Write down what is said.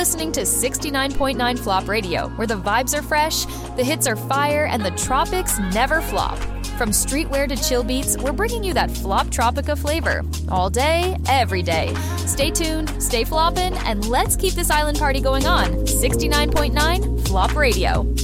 listening to 69.9 Flop Radio, where the vibes are fresh, the hits are fire, and the tropics never flop. From streetwear to chill beats, we're bringing you that Flop Tropica flavor. All day, every day. Stay tuned, stay floppin', and let's keep this island party going on. 69.9 Flop Radio.